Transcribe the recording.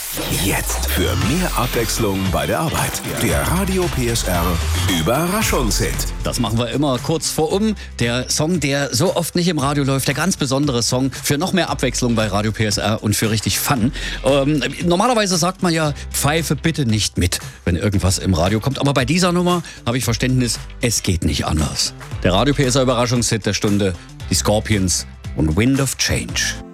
Jetzt für mehr Abwechslung bei der Arbeit. Der Radio PSR Überraschungshit. Das machen wir immer kurz vor Der Song, der so oft nicht im Radio läuft, der ganz besondere Song für noch mehr Abwechslung bei Radio PSR und für richtig Fun. Normalerweise sagt man ja, pfeife bitte nicht mit, wenn irgendwas im Radio kommt. Aber bei dieser Nummer habe ich Verständnis, es geht nicht anders. Der Radio PSR Überraschungshit der Stunde, die Scorpions und Wind of Change.